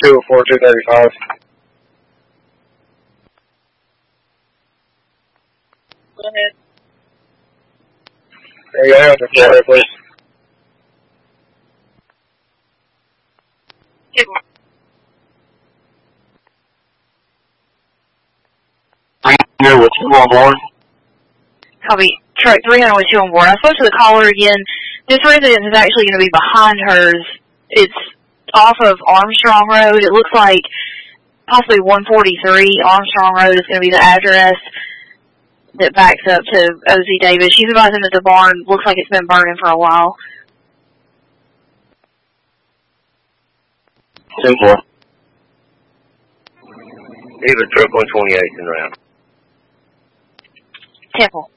204-235. Go ahead. There you go. Yeah, please. Get Here with 2 on board. Copy. Truck 300 with 2 on board. I spoke to the caller again. This residence is actually going to be behind hers. It's off of Armstrong Road. It looks like possibly 143 Armstrong Road is going to be the address that backs up to OZ Davis. She's advising that the barn looks like it's been burning for a while. 10-4. Even truck 128 in round. Temple.